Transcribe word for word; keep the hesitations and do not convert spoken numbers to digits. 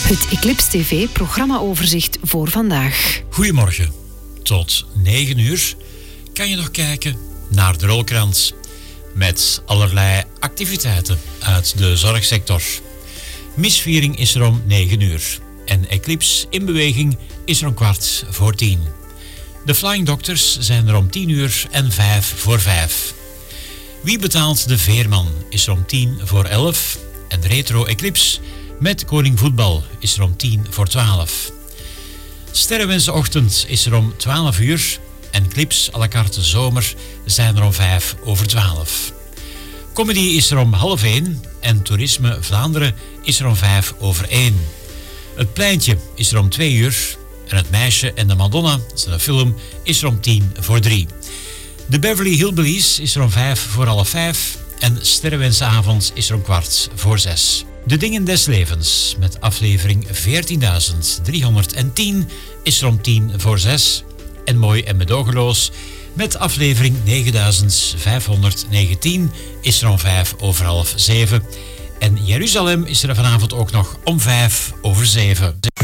Het Eclipse T V-programmaoverzicht voor vandaag. Goedemorgen. Tot negen uur kan je nog kijken naar de rolkrans. Met allerlei activiteiten uit de zorgsector. Misviering is er om negen uur. En Eclipse in beweging is er om kwart voor tien. De Flying Doctors zijn er om tien uur en vijf voor vijf. Wie betaalt de Veerman is er om tien voor elf. En de Retro Eclipse met Koning Voetbal is er om tien voor twaalf. Sterrenwensenochtend is er om twaalf uur. En clips à la carte zomer zijn er om vijf over twaalf. Comedy is er om half één. En Toerisme Vlaanderen is er om vijf over één. Het Pleintje is er om twee uur. En Het Meisje en de Madonna, dat is een film, is er om tien voor drie. De Beverly Hillbillies is er om vijf voor half vijf. En Sterrenwensavond is er om kwart voor zes. De Dingen des Levens met aflevering veertienduizend driehonderdtien is er om tien voor zes. En Mooi en Medogeloos met aflevering negenduizend vijfhonderdnegentien is er om vijf over half zeven. En Jeruzalem is er vanavond ook nog om vijf over zeven.